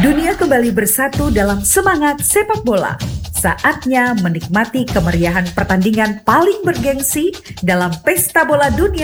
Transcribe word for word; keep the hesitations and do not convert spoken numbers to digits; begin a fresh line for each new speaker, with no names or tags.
Dunia kembali bersatu dalam semangat sepak bola. Saatnya menikmati kemeriahan pertandingan paling bergengsi dalam pesta bola dunia